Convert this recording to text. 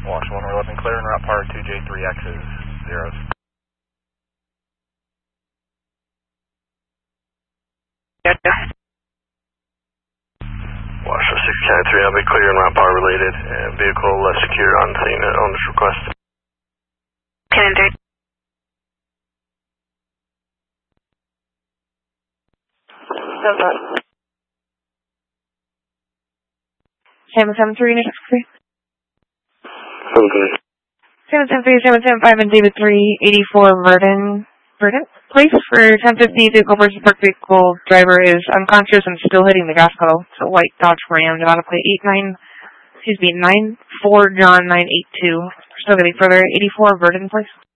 Washington 111, clear and route par 2J3X's, zeros. Washington 693, I'll be clear and route par related, and vehicle secured on scene at owner's request. Commander. 773 next free. 773. 773, 775 and David 384 Verdant place for 1050 vehicle versus park vehicle. Driver is unconscious and still hitting the gas pedal. It's a white Dodge Ram, Nevada plate 94 John 982. Still getting further, 84 Verdant place.